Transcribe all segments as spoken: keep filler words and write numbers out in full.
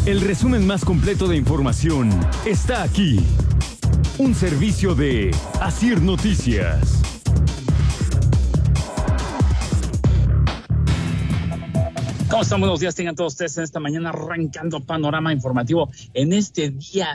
El resumen más completo de información está aquí. Un servicio de Asir Noticias. ¿Cómo están? Buenos días, tengan todos ustedes en esta mañana arrancando panorama informativo en este día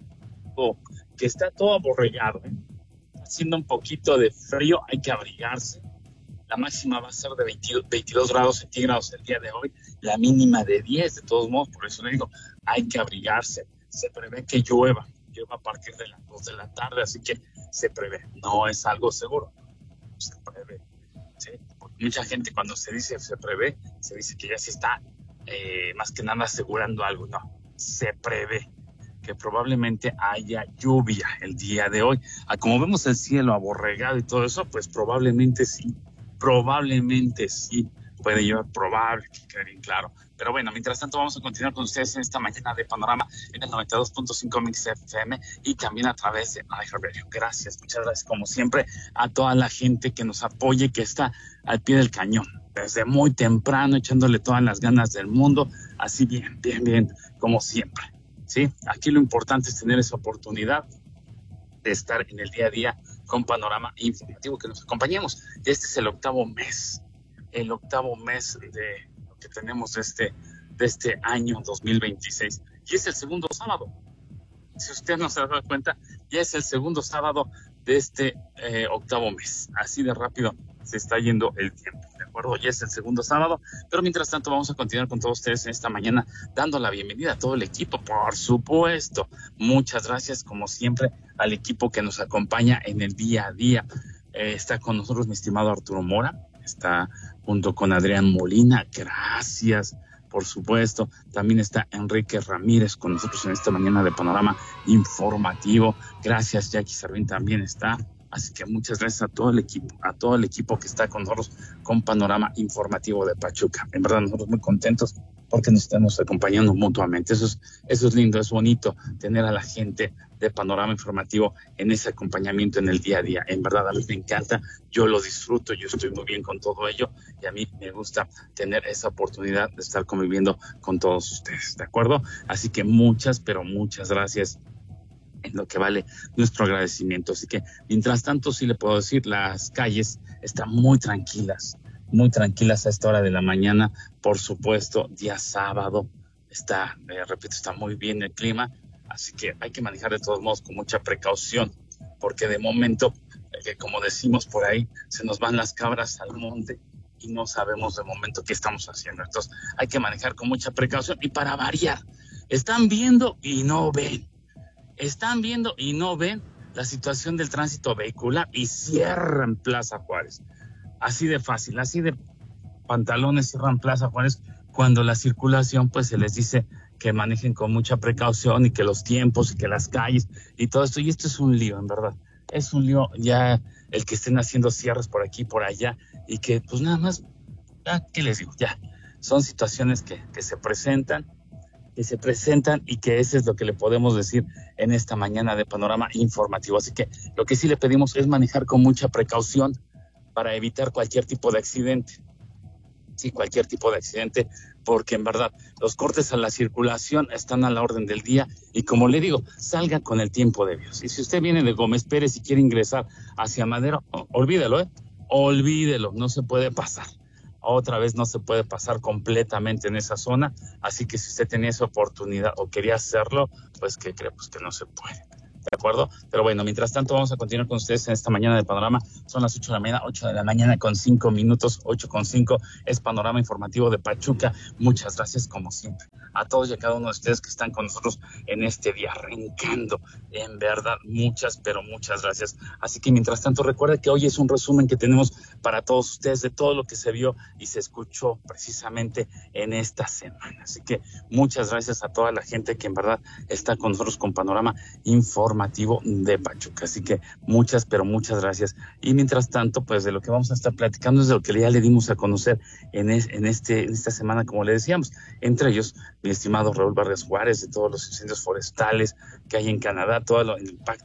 oh, que está todo aborregado, ¿eh? Haciendo un poquito de frío, hay que abrigarse. La máxima va a ser de veintidós grados centígrados el día de hoy, la mínima de diez, de todos modos, por eso le digo, hay que abrigarse. Se prevé que llueva, llueva a partir de las dos de la tarde, así que se prevé, no es algo seguro, se prevé, ¿sí? Porque mucha gente cuando se dice se prevé, se dice que ya se está eh, más que nada asegurando algo, no, se prevé que probablemente haya lluvia el día de hoy. Ah, como vemos el cielo aborregado y todo eso, pues probablemente sí, probablemente sí puede llover, probable, que quede bien claro. Pero bueno, mientras tanto vamos a continuar con ustedes en esta mañana de Panorama en el noventa y dos punto cinco Mix F M y también a través de iHeartRadio. Gracias, muchas gracias como siempre a toda la gente que nos apoye, que está al pie del cañón, desde muy temprano, echándole todas las ganas del mundo, así bien, bien, bien, como siempre. Sí, aquí lo importante es tener esa oportunidad de estar en el día a día con Panorama Informativo, que nos acompañemos. Este es el octavo mes, el octavo mes de lo que tenemos de este, de este año dos mil veintiséis. Y es el segundo sábado. Si usted no se da cuenta, ya es el segundo sábado de este eh, octavo mes. Así de rápido se está yendo el tiempo, ¿de acuerdo? Ya es el segundo sábado, pero mientras tanto vamos a continuar con todos ustedes en esta mañana, dando la bienvenida a todo el equipo, por supuesto. Muchas gracias, como siempre, al equipo que nos acompaña en el día a día. Eh, está con nosotros mi estimado Arturo Mora, está junto con Adrián Molina, gracias, por supuesto. También está Enrique Ramírez con nosotros en esta mañana de Panorama Informativo. Gracias, Jackie Servín también está. Así que muchas gracias a todo el equipo, a todo el equipo que está con nosotros con Panorama Informativo de Pachuca. En verdad, nosotros muy contentos porque nos estamos acompañando mutuamente. Eso es, eso es lindo, es bonito tener a la gente de Panorama Informativo en ese acompañamiento en el día a día. En verdad, a mí me encanta, yo lo disfruto, yo estoy muy bien con todo ello y a mí me gusta tener esa oportunidad de estar conviviendo con todos ustedes, ¿de acuerdo? Así que muchas, pero muchas gracias, en lo que vale nuestro agradecimiento. Así que, mientras tanto, sí le puedo decir, las calles están muy tranquilas, muy tranquilas a esta hora de la mañana. Por supuesto, día sábado, está, eh, repito, está muy bien el clima, así que hay que manejar de todos modos con mucha precaución, porque de momento, eh, como decimos por ahí, se nos van las cabras al monte y no sabemos de momento qué estamos haciendo. Entonces, hay que manejar con mucha precaución y para variar, están viendo y no ven. Están viendo y no ven la situación del tránsito vehicular y cierran Plaza Juárez. Así de fácil, así de pantalones cierran Plaza Juárez cuando la circulación pues se les dice que manejen con mucha precaución y que los tiempos y que las calles y todo esto. Y esto es un lío, en verdad. Es un lío ya el que estén haciendo cierres por aquí, por allá y que pues nada más, ah, ¿qué les digo? Ya, son situaciones que, que se presentan. que se presentan y que eso es lo que le podemos decir en esta mañana de Panorama Informativo. Así que lo que sí le pedimos es manejar con mucha precaución para evitar cualquier tipo de accidente. Sí, cualquier tipo de accidente, porque en verdad los cortes a la circulación están a la orden del día y como le digo, salga con el tiempo de Dios. Y si usted viene de Gómez Pérez y quiere ingresar hacia Madero, olvídelo, ¿eh? Olvídelo, no se puede pasar. Otra vez no se puede pasar completamente en esa zona, así que si usted tenía esa oportunidad o quería hacerlo, pues que cree, pues que no se puede. ¿De acuerdo? Pero bueno, mientras tanto vamos a continuar con ustedes en esta mañana de Panorama. Son las ocho de la mañana, ocho de la mañana con cinco minutos, ocho con cinco. Es Panorama Informativo de Pachuca. Muchas gracias como siempre a todos y a cada uno de ustedes que están con nosotros en este día, arrancando. En verdad, muchas, pero muchas gracias. Así que mientras tanto, recuerda que hoy es un resumen que tenemos para todos ustedes de todo lo que se vio y se escuchó precisamente en esta semana. Así que muchas gracias a toda la gente que en verdad está con nosotros con Panorama Informativo de Pachuca. Así que muchas, pero muchas gracias. Y mientras tanto, pues de lo que vamos a estar platicando es de lo que ya le dimos a conocer en, es, en, este, en esta semana, como le decíamos. Entre ellos, mi estimado Raúl Vargas Juárez, de todos los incendios forestales que hay en Canadá, todo lo, el impacto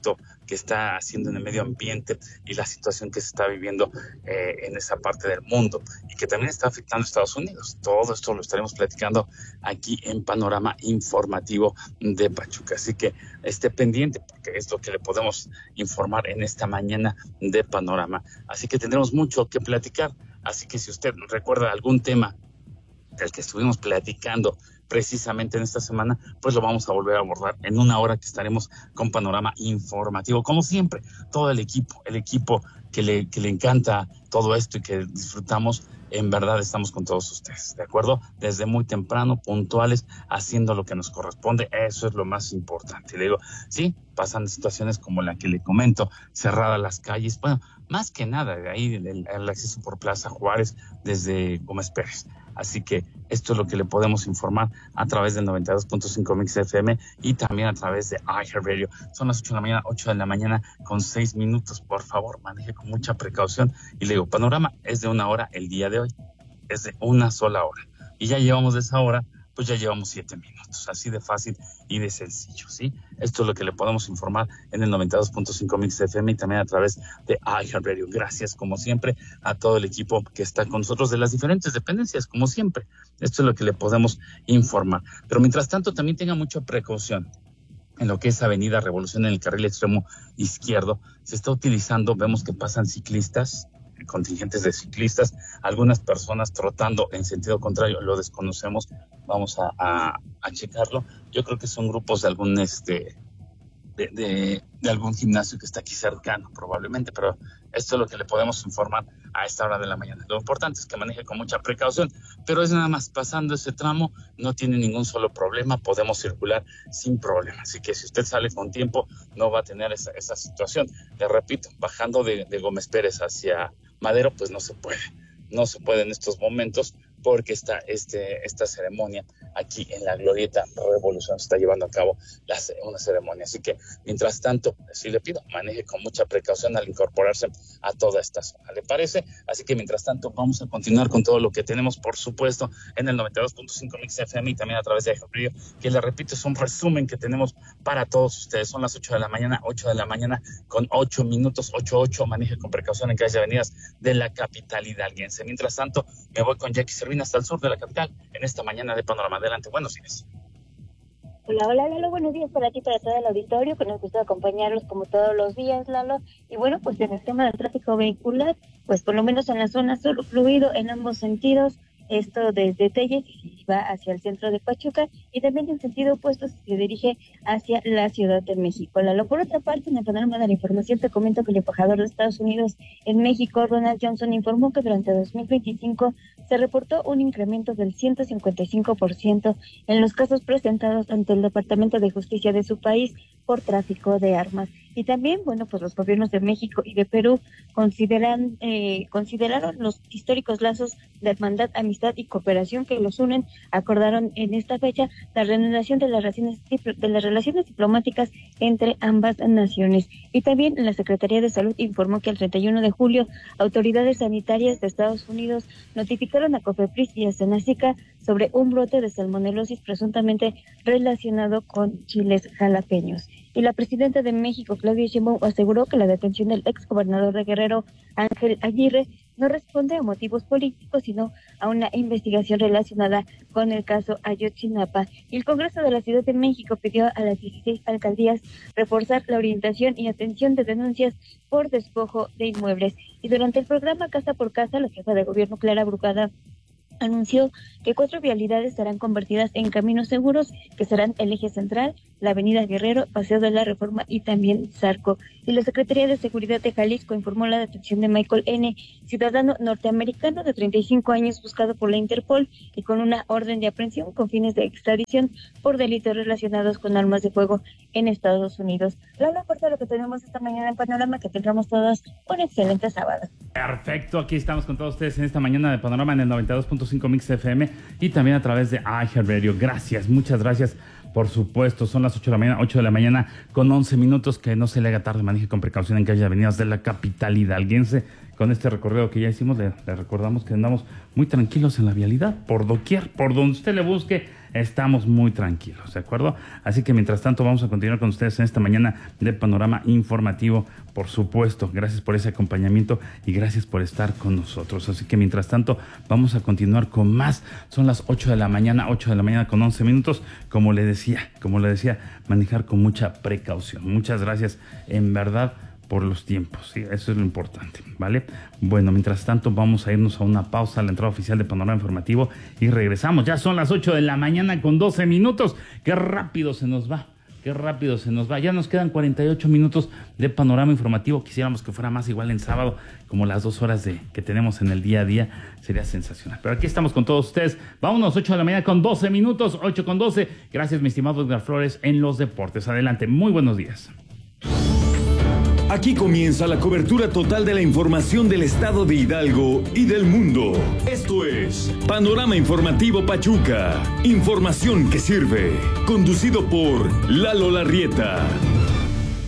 que está haciendo en el medio ambiente y la situación que se está viviendo eh, en esa parte del mundo y que también está afectando a Estados Unidos. Todo esto lo estaremos platicando aquí en Panorama Informativo de Pachuca. Así que esté pendiente porque es lo que le podemos informar en esta mañana de Panorama. Así que tendremos mucho que platicar. Así que si usted recuerda algún tema del que estuvimos platicando precisamente en esta semana, pues lo vamos a volver a abordar en una hora que estaremos con Panorama Informativo. Como siempre, todo el equipo, el equipo que le, que le encanta todo esto y que disfrutamos, en verdad estamos con todos ustedes, ¿de acuerdo? Desde muy temprano, puntuales, haciendo lo que nos corresponde, eso es lo más importante. Le digo, sí, pasan situaciones como la que le comento, cerradas las calles, bueno, más que nada, de ahí el, el acceso por Plaza Juárez desde Gómez Pérez. Así que esto es lo que le podemos informar a través del noventa y dos punto cinco Mix F M y también a través de iHeartRadio. Son las ocho de la mañana, ocho de la mañana con seis minutos. Por favor, maneje con mucha precaución. Y le digo, Panorama es de una hora el día de hoy. Es de una sola hora. Y ya llevamos de esa hora, pues ya llevamos siete minutos. Así de fácil y de sencillo, ¿sí? Esto es lo que le podemos informar en el noventa y dos punto cinco Mix F M y también a través de iHeartRadio. Gracias, como siempre, a todo el equipo que está con nosotros de las diferentes dependencias, como siempre. Esto es lo que le podemos informar. Pero mientras tanto, también tenga mucha precaución. En lo que es Avenida Revolución, en el carril extremo izquierdo, se está utilizando, vemos que pasan ciclistas, contingentes de ciclistas, algunas personas trotando en sentido contrario, lo desconocemos, vamos a, a, a checarlo. Yo creo que son grupos de algún este de, de, de algún gimnasio que está aquí cercano probablemente, pero esto es lo que le podemos informar a esta hora de la mañana. Lo importante es que maneje con mucha precaución, pero es nada más pasando ese tramo, no tiene ningún solo problema, podemos circular sin problema. Así que si usted sale con tiempo, no va a tener esa, esa situación. Le repito, bajando de, de Gómez Pérez hacia Madero, pues no se puede, no se puede en estos momentos porque está este, esta ceremonia aquí en la Glorieta Revolución, se está llevando a cabo la, una ceremonia. Así que, mientras tanto, sí le pido, maneje con mucha precaución al incorporarse a toda esta zona, ¿le parece? Así que, mientras tanto, vamos a continuar con todo lo que tenemos, por supuesto, en el noventa y dos punto cinco Mix F M y también a través de iHeartRadio, que le repito, es un resumen que tenemos para todos ustedes. Son las ocho de la mañana, ocho de la mañana con ocho minutos, ocho ocho, maneje con precaución en calles y avenidas de la capital hidalguense. Mientras tanto, me voy con Jackie Servina hasta el sur de la capital en esta mañana de Panorama. Adelante, buenos días. Hola, hola Lalo, buenos días para ti y para todo el auditorio, que nos gusta acompañarlos como todos los días, Lalo. Y bueno, pues en el tema del tráfico vehicular, pues por lo menos en la zona sur, fluido en ambos sentidos, esto desde Telles y va hacia el centro de Pachuca, y también en sentido opuesto se dirige hacia la Ciudad de México. Lalo, por otra parte, en el panorama de la información te comento que el embajador de Estados Unidos en México, Ronald Johnson, informó que durante dos mil veinticinco se reportó un incremento del ciento cincuenta y cinco por ciento en los casos presentados ante el Departamento de Justicia de su país por tráfico de armas. Y también, bueno, pues los gobiernos de México y de Perú consideran eh, consideraron los históricos lazos de hermandad, amistad y cooperación que los unen. Acordaron en esta fecha la reanudación de las relaciones de las relaciones diplomáticas entre ambas naciones. Y también la Secretaría de Salud informó que el treinta y uno de julio autoridades sanitarias de Estados Unidos notificaron a COFEPRIS y a SENASICA sobre un brote de salmonelosis presuntamente relacionado con chiles jalapeños. Y la presidenta de México, Claudia Sheinbaum, aseguró que la detención del exgobernador de Guerrero, Ángel Aguirre, no responde a motivos políticos, sino a una investigación relacionada con el caso Ayotzinapa. Y el Congreso de la Ciudad de México pidió a las dieciséis alcaldías reforzar la orientación y atención de denuncias por despojo de inmuebles. Y durante el programa Casa por Casa, la jefa de gobierno, Clara Brugada, anunció que cuatro vialidades serán convertidas en caminos seguros, que serán el eje central, la avenida Guerrero, Paseo de la Reforma y también Zarco. Y la Secretaría de Seguridad de Jalisco informó la detención de Michael N., ciudadano norteamericano de treinta y cinco años buscado por la Interpol y con una orden de aprehensión con fines de extradición por delitos relacionados con armas de fuego en Estados Unidos. La fuerza de lo que tenemos esta mañana en Panorama, que tengamos todos un excelente sábado. Perfecto, aquí estamos con todos ustedes en esta mañana de Panorama en el noventa y dos punto cinco Mix F M y también a través de iHeartRadio. Gracias, muchas gracias. Por supuesto, son las ocho de la mañana, ocho de la mañana con once minutos, que no se le haga tarde, maneje con precaución en calles y avenidas de la capital hidalguense. Con este recorrido que ya hicimos, le, le recordamos que andamos muy tranquilos en la vialidad, por doquier, por donde usted le busque, estamos muy tranquilos, ¿de acuerdo? Así que mientras tanto vamos a continuar con ustedes en esta mañana de Panorama Informativo, por supuesto. Gracias por ese acompañamiento y gracias por estar con nosotros. Así que mientras tanto vamos a continuar con más. Son las ocho de la mañana, ocho de la mañana con once minutos. Como le decía, como le decía, manejar con mucha precaución. Muchas gracias, en verdad, por los tiempos, ¿sí? Eso es lo importante, ¿vale? Bueno, mientras tanto vamos a irnos a una pausa a la entrada oficial de Panorama Informativo y regresamos. Ya son las ocho de la mañana con doce minutos. ¡Qué rápido se nos va! ¡Qué rápido se nos va! Ya nos quedan cuarenta y ocho minutos de Panorama Informativo. Quisiéramos que fuera más, igual en sábado, como las dos horas de, que tenemos en el día a día. Sería sensacional. Pero aquí estamos con todos ustedes. Vámonos, ocho de la mañana con doce minutos, ocho con doce. Gracias, mi estimado Edgar Flores, en los deportes. Adelante, muy buenos días. Aquí comienza la cobertura total de la información del estado de Hidalgo y del mundo. Esto es Panorama Informativo Pachuca. Información que sirve. Conducido por Lalo Larrieta.